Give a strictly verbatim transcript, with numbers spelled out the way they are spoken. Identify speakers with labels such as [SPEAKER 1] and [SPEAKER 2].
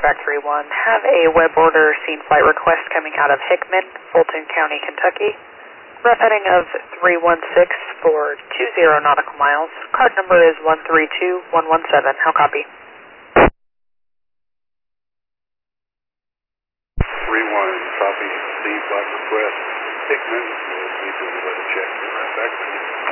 [SPEAKER 1] Medevac three one. Have a web order scene flight request coming out of Hickman, Fulton County, Kentucky. Rough heading of three one six for two zero nautical miles. Card number is one three two one one seven. How copy?
[SPEAKER 2] three one, copy. Scene flight request. Hickman. We'll need to let a check. Right back.